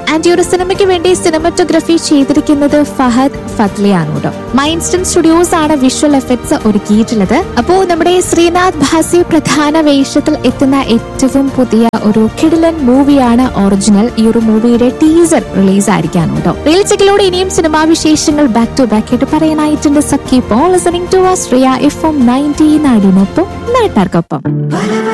And ഈ ഒരു സിനിമയ്ക്ക് വേണ്ടി സിനിമറ്റോഗ്രഫി ചെയ്തിരിക്കുന്നത് ഫഹദ് ഫത്ലിയാണ് കേട്ടോ. മൈൻസ്റ്റൺ സ്റ്റുഡിയോസ് ആണ് വിഷ്വൽ എഫക്ട്സ് ഒരുക്കിയിട്ടുള്ളത്. അപ്പോ നമ്മുടെ ശ്രീനാഥ് ഭാസി പ്രധാന വേഷത്തിൽ എത്തുന്ന ഏറ്റവും പുതിയ ഒരു കിടിലൻ മൂവിയാണ് ഒറിജിനൽ. ഈ ഒരു മൂവിയുടെ ടീസർ റിലീസ് ആയിരിക്കാണ് കേട്ടോ. റീൽ ചെക്കിലൂടെ ഇനിയും സിനിമാ വിശേഷങ്ങൾ ബാക്ക് ടു ബാക്ക് ആയിട്ട് പറയാനായിട്ടുണ്ട്. So keep on listening to Austria FM 90 നാടിനൊപ്പം നാട്ടാർക്കൊപ്പം.